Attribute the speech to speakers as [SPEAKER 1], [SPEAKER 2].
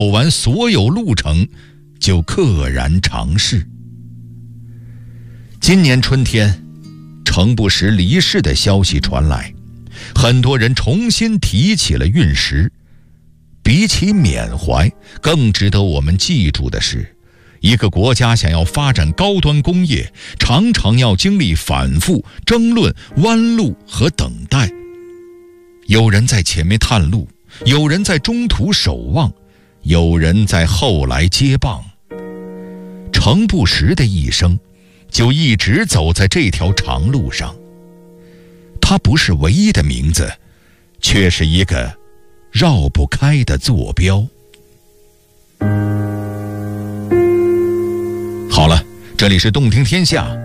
[SPEAKER 1] 完所有路程，就溘然长逝。今年春天，程不识离世的消息传来，很多人重新提起了运石。比起缅怀，更值得我们记住的是，一个国家想要发展高端工业，常常要经历反复争论、弯路和等待。有人在前面探路，有人在中途守望，有人在后来接棒。程不识的一生就一直走在这条长路上。他不是唯一的名字，却是一个绕不开的坐标。好了，这里是动听天下，